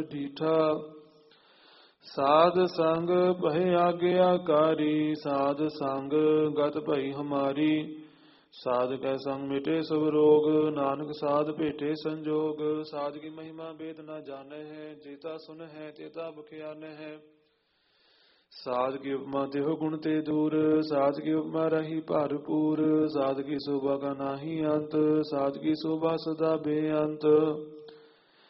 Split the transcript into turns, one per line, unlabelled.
ਡੀਠਾ ਸਾਧ ਸੰਗ ਭਇ ਆਗਿਆਕਾਰੀ, ਸਾਧ ਸੰਗ ਗਤ ਭਈ ਹਮਾਰੀ। ਸਾਧ ਕੈ ਸੰਗ ਮਿਟੇ ਸਭ ਰੋਗ, ਨਾਨਕ ਸਾਧ ਭੇਟੇ ਸੰਜੋਗ। ਸਾਧ ਕੀ ਮਹਿਮਾ ਬੇਦ ਨਾ ਜਾਣੈ ਹੈ, ਜੇਤਾ ਸੁਨ ਹੈ ਤੇਤਾ ਬਖਿਆਨੈ ਹੈ। ਸਾਧ ਕੀ ਉਪਮਾ ਤਿਹੁ ਗੁਣ ਤੇ ਦੂਰ, ਸਾਧ ਕੀ ਉਪਮਾ ਰਹੀ ਭਰਪੂਰ। ਸਾਧ ਕੀ ਸ਼ੋਭਾ ਕਾ ਨਾਹੀ ਅੰਤ, ਸਾਧ ਕੀ ਸ਼ੋਭਾ ਸਦਾ ਬੇਅੰਤ।